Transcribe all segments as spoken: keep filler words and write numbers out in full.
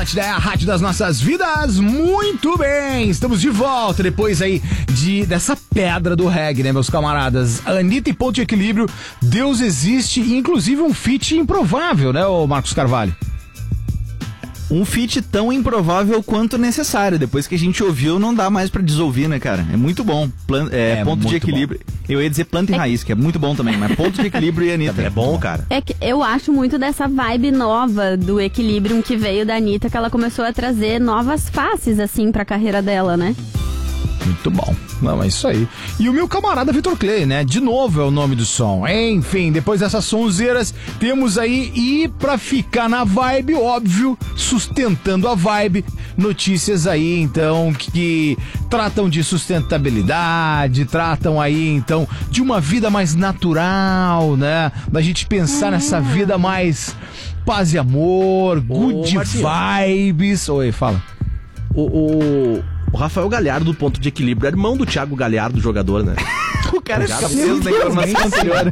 É a rádio das nossas vidas, muito bem, estamos de volta depois aí de, dessa pedra do reggae, né, meus camaradas? Anitta e Ponto de Equilíbrio, Deus existe, inclusive um feat improvável, né, ô Marcos Carvalho? Um feat tão improvável quanto necessário. Depois que a gente ouviu, não dá mais pra desouvir, né, cara? É muito bom. Plan- é, é ponto de equilíbrio. Bom. Eu ia dizer planta e é raiz, que é muito bom também, mas ponto de equilíbrio e Anitta. É bom, cara. É que eu acho muito dessa vibe nova do Equilibrium que veio da Anitta, que ela começou a trazer novas faces, assim, pra carreira dela, né? Muito bom. Não, é isso aí. E o meu camarada Vitor Clay, né? De novo é o nome do som. Enfim, depois dessas sonzeiras, temos aí, e pra ficar na vibe, óbvio, sustentando a vibe, notícias aí, então, que, que tratam de sustentabilidade, tratam aí, então, de uma vida mais natural, né? Da gente pensar é. nessa vida mais paz e amor, Ô, good Marcinho. vibes. Oi, fala. O... o... O Rafael Galhardo, do Ponto de Equilíbrio, é irmão do Thiago Galhardo, jogador, né? O cara fica preso na informação anterior.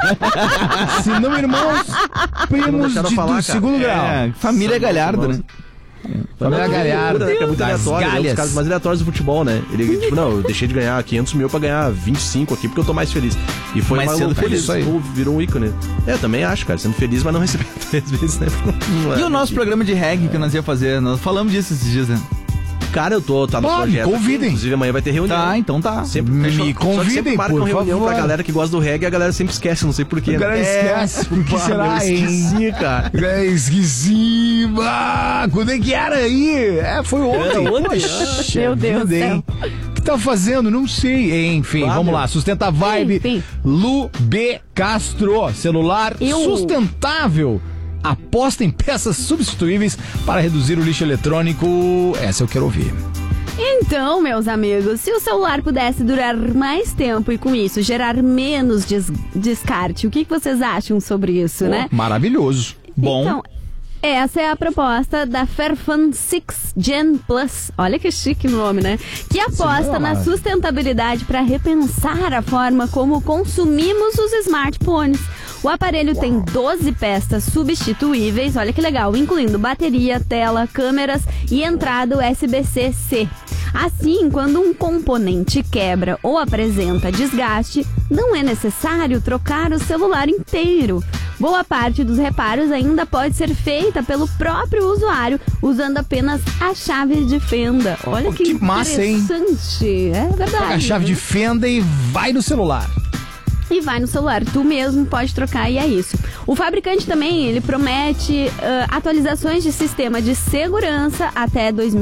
Se não, irmãos, primos de, falar, do segundo grau. É, família São Galhardo, né? Família Galhardo. É muito aleatório, é um dos casos mais aleatórios do futebol, né? Ele, tipo, não, eu deixei de ganhar quinhentos mil pra ganhar vinte e cinco aqui, porque eu tô mais feliz. E foi mais sendo feliz, isso aí. Virou um ícone. É, eu também acho, cara, sendo feliz, mas não recebendo três vezes, né? E o nosso programa de reggae que nós ia fazer? Nós falamos disso esses dias, né? Cara, eu tô, tá no Pô, projeto. Me convidem. Aqui, inclusive amanhã vai ter reunião. Tá, então tá. Sempre me fechou, convidem, marca por uma reunião favor. pra galera que gosta do reggae, a galera sempre esquece, não sei porquê. A galera né? esquece, por que Pá, será, eu hein? esqueci, cara. É, esqueci, ah, quando é que era aí? É, foi ontem. É, ontem. Poxa, Meu Deus do céu. O que tá fazendo? Não sei. Enfim, Claro. vamos lá. Sustenta a vibe. Enfim. Lu B. Castro, celular Eu... sustentável. Aposta em peças substituíveis para reduzir o lixo eletrônico. Essa eu quero ouvir. Então, meus amigos, se o celular pudesse durar mais tempo e com isso gerar menos des- descarte, o que, que vocês acham sobre isso, Pô, né? Maravilhoso. Bom. Então, essa é a proposta da Fairphone seis Gen Plus. Olha que chique o nome, né? Que aposta Sim, na sustentabilidade para repensar a forma como consumimos os smartphones. O aparelho Uau. tem doze peças substituíveis, olha que legal, incluindo bateria, tela, câmeras e entrada U S B C C. Assim, quando um componente quebra ou apresenta desgaste, não é necessário trocar o celular inteiro. Boa parte dos reparos ainda pode ser feita pelo próprio usuário, usando apenas a chave de fenda. Olha que, que massa, hein? interessante. É verdade. Pega a chave de fenda e vai no celular. E vai no celular, tu mesmo pode trocar e é isso. O fabricante também, ele promete uh, atualizações de sistema de segurança até dois mil